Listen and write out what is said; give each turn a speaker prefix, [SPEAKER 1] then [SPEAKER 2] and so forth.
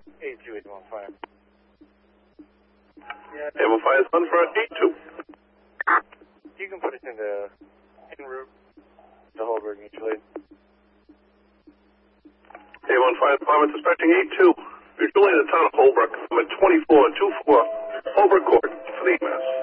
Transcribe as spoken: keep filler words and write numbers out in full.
[SPEAKER 1] eight two eight one fire.
[SPEAKER 2] Yeah. eight one fire is on for eight two.
[SPEAKER 1] You can put us in the en route to Holbrook mutually.
[SPEAKER 2] eight one fire department suspecting eight two. Mutually in the town of Holbrook. I'm at twenty-four two four Holbrook Court, Fleet, Mass.